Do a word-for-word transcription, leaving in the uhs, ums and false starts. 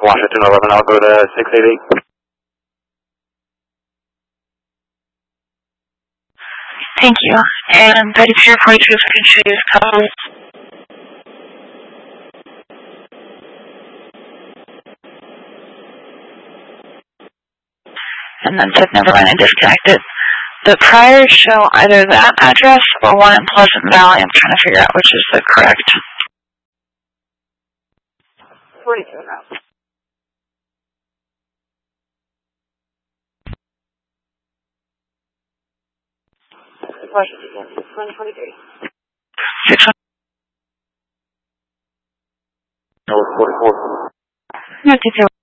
Washington eleven, I'll go to six eight eight. Thank you. And thirty-two forty-two, if I can show you the code. And then said never mind and disconnected. The priors show either that address or one in Pleasant Valley. I'm trying to figure out which is the correct. forty-two now. Washington, six one twenty-three. Six one. No, forty-four. No,